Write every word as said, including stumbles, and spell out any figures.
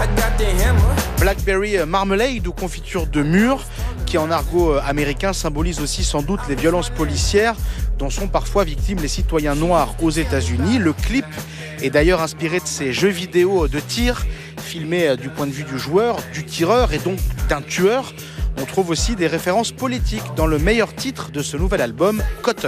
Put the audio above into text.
Blackberry Marmalade ou confiture de mûre, qui en argot américain symbolise aussi sans doute les violences policières dont sont parfois victimes les citoyens noirs aux États-Unis. Le clip est d'ailleurs inspiré de ces jeux vidéo de tir, filmés du point de vue du joueur, du tireur et donc d'un tueur. On trouve aussi des références politiques dans le meilleur titre de ce nouvel album, Cotton.